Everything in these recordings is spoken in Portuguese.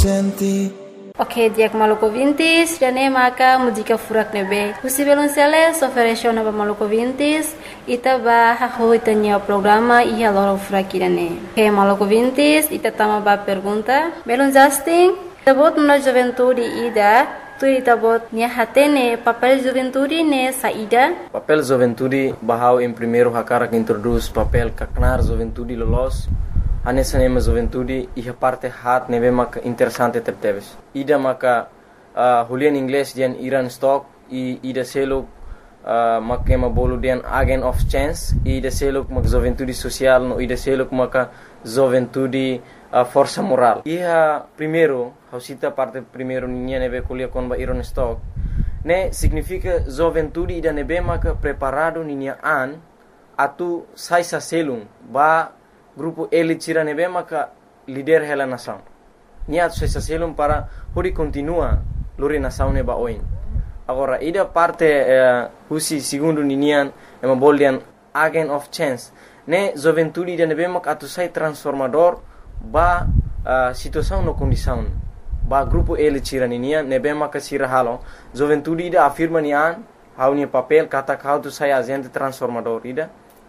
senti. Ok, diak maluco vintis, dane maka música furak nebe. Husi Belonceles ofereceu na maluco vintis, ita ba haho itanya programa ia loro furak irane. Ok, maluco vintis, ita tama ba pergunta. Belon Justin, tabot na juventude ida, tu ita bot nia hatene papel juventude ne saída. Papel juventude bahau em primeiro hakara que introduz papel kaknar juventude lolos. Anessa nema juventude e a parte hat neve maka interessante tepteves. Ida maka hulian inglês dian Iran stock e ida selo maka ema bolu dian agent of chance e ida selo maka juventude social no ida selo maka juventude força moral. E a primeiro, hausita parte primeiro ninha neve kulia kon ba Iran stock. Ne significa juventude ida neve maka preparado ninha an atu sai sa selum ba grupo elite tira nebe maka líder hela nação. Nia tu se selum para hori continua lori nação neba oin. Agora ida parte husi segundo ninian ema boldian agent of chance. Ne juventude ida nebe maka atu sai transformador ba situação no condição. Ba grupo elite tira ninian nebe maka sira halo. Juventude ida afirma nian haunia papel kata kau tu sai agente transformador ida.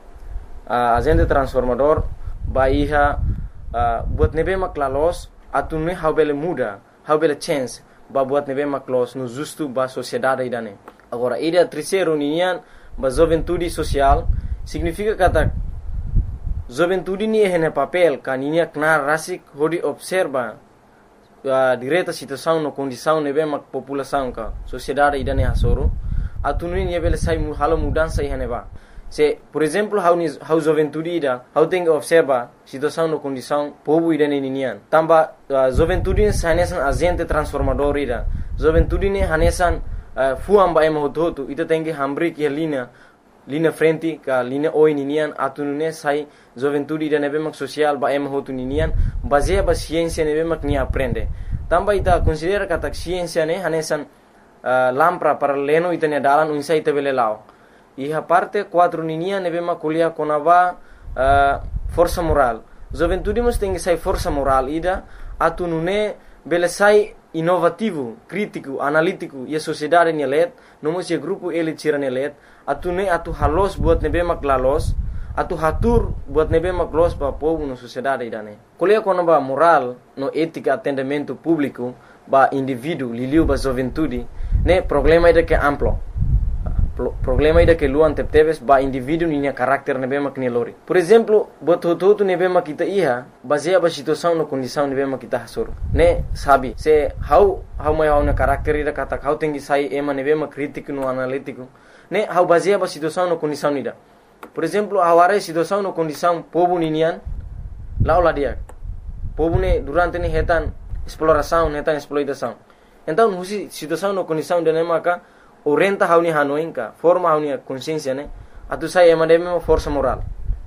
Agente transformador Bahia buat nebe maklalos atune haubele muda haubele chance ba buat nebe maklos no justo ba sociedade idane. Agora ida terceiro nian ba juventude social significa kata juventude ni hene papel kaninia knar rasik hodi observa direta situação no condição nebe mak população ka sociedade idane hasoro atune ni bele sai halo mudança ihane ba. Se, por exemplo, how juventude ida, how tem que observa situação no condição povo ida ninian. Tamba juventude hanesan agente transformador ida. Juventude ne hanesan fuamba ema hototo ita tem que hambri que linha frente ka linha oi ninian atunune sai juventude ida nebe mak social ba ema hotu ninian baseia ba ciência nebe mak ni aprende. Tamba ita considera kata ciência ne hanesan lampra para leno ita ne dalan unsa ita bele lao. E a parte 4 ninia nebe makulia konava força moral. Juventude mas tem que sai força moral ida atunune bele sai inovativo, crítico, analítico e a sociedade nelet, nomos e grupo ele tira nelet, atune atu halos buat nebe maklalos, atu hatur buat nebe maklos pa povo na sociedade idane. Kulia konava moral no ética atendimento público ba indivíduo liliu ba juventude, ne problema ida que amplo. Problema ida que luan tepteves ba indivíduo ninya carácter nebe mak lori. Por exemplo, bototo nebe mak kita iha baseia ba situação no condição nebe mak kita hasur. Ne sabi se how mai na carácter ida kata how tengi sai ema nebe mak crítico no analítico. Ne how baseia ba situação no condição ida. Por exemplo, aware situação no condição povo ninian laula dia. Povo ne durante ne hetan exploração, hetan exploitação. Então, husi situação no condição de nemaka orienta hauni hanoinka forma hauni consciência ne atu sai emademe força moral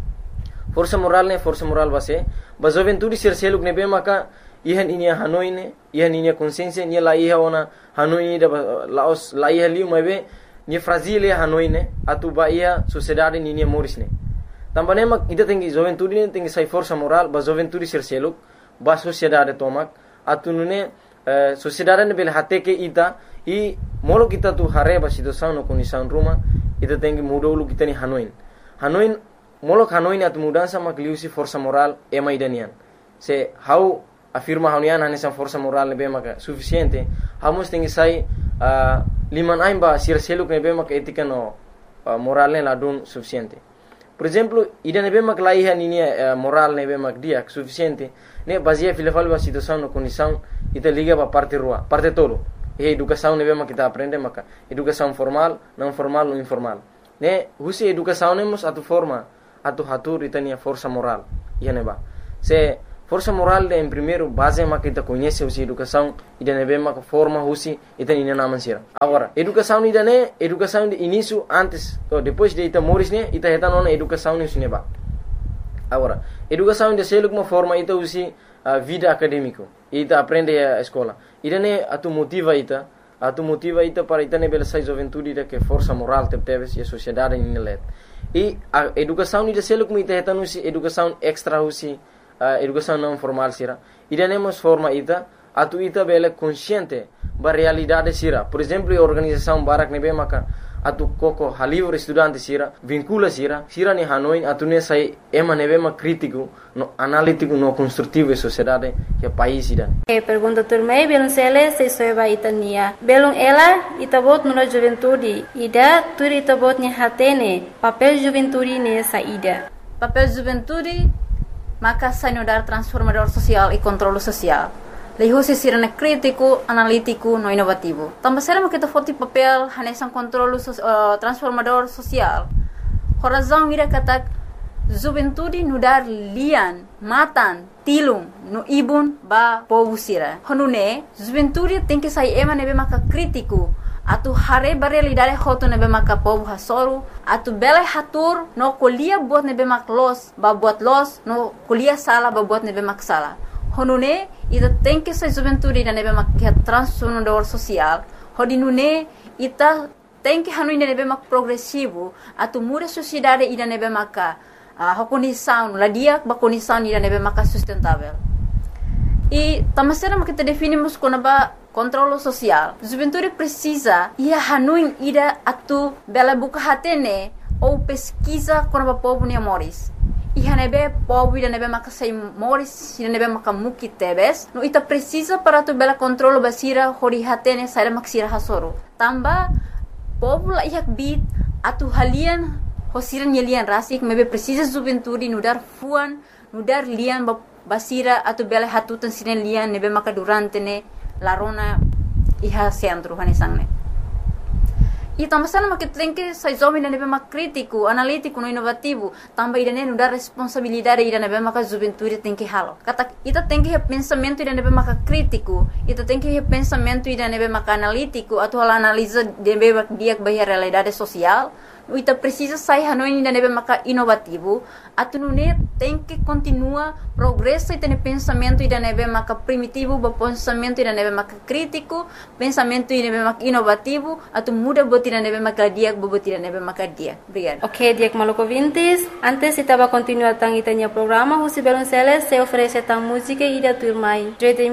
base ba juventude ser seluk ne be maka ihan inia hanoine ihan inia consciência ni la iha ona hanoi da laos la iha liu mabe ni fragile hanoine atu ba ia sociedade ni ni morisne tambane mak ida tengi juventude ne tengi sai força moral ba juventude ser seluk ba sociedade tomak atu nune sociedade ne bel hateke ita e molo kita tu hareba situação no condição ruma ita tem que mudar o kita ni hanoin molo hanoin atu mudança makliusi força moral ema idanian se how afirma haunian hanesan força moral ne bema suficiente hamos tem que sai liman aimba sir seluk ne bema etika no moral ne ladun suficiente. Por exemplo, ida ne bema klaiha ni moral ne bema dia suficiente ne baseia filafal ba situação no condição ita liga ba parte rua parte tolo. E educação nebe mak kita aprende maka educação formal, não formal ou informal. Ne husi educação nemos atu forma atu hatur itania força moral. Ia neba. Se força moral de em primeiro base mak kita conhece husi educação ida nebe mak forma husi itani na mansira. Agora, educação ida ne educação de início antes ou depois de ita moris ne ita heta nona educação ne suneba. Agora, educação de seluk uma forma ita husi vida acadêmico. Ita aprende a escola. Ida ne atu motiva ita para ita ne bela sai juventude ida que força moral tepteves e a sociedade in let. E a educação ida selo como ita heta nusi educação extra husi educação não formal sira. Ida ne mos forma ita atu ita bele consciente ba realidade sira. Por exemplo, a organização Barak nebe maka atu koko halivre estudante sira vincula sira ni Hanoi atu ne sai ema nebe ma crítico no analítico no construtivo e sociedade que país ida. Pergunta turmei belum sele se soeba itania belum ela itabot nula juventude ida tur itabot ni hatene papel juventude ne saida. Papel juventude maka sanudar transformador social e controle social. Lehusi sirene crítico, analítico, no inovativo. Também será que foto papel hanesan controle transformador social. Horazão ira katak juventude nudar lian, matan, tilung, no ibun ba povo sira. Honune juventude tem que sair ema nebe maka crítico. Atu hare ba realidade hoto nebe maka povo hasoru. Atu bela hatur no kuliah buat nebe mak los, ba buat los, no kuliah sala ba buat nebe mak sala. Honune ita tem que ser juventude da nebe mak transformador social. Hodinune ita tem que hanu ida nebe mak progressivo. Atu muda sociedade ida nebe maka condição ladia ba condição ida nebe maka sustentável. E tamasera mak kita definimos como ba controle social. Juventude precisa ia hanu ida atu bela buka hatene ou pesquisa como ba povo ne moris. Iha nebe povo ida nebe maka sai moris ida nebe maka muki tebes no ita precisa para tu bela controle basira hori hatene sai maksira hasoro tamba povo la ihak bit atu halian hosiran yelian rasik mebe precisa juventude nudar fuan nudar lian basira atu bela hatutan sinen lian nebe maka durante ne larona iha centro hanesangne. E também se não que tem que sair jovem da nebe mak crítico, analítico, no inovativo, também ida ne dar responsabilidade ida nebe mak juventude tem que halo. Kata ita tem que pensamento ida nebe mak crítico, ita tem que pensamento ida nebe mak analítico, atau analisa nebe mak dia bahia realidade social. Ita precisa sair hanoi ida nebe mak inovativo, atu nune tem que continua progresso ita ne pensamento ida nebe mak primitivo, ba pensamento ida nebe mak crítico, pensamento ida nebe mak inovativo, atu muda tira nebe makadia, bobo tira nebe makadia. Obrigada. Ok, Diak Maluco Vintes. Antes estava continuando tang itanya programa, Husi Belonceles se oferece tang música e da turmai.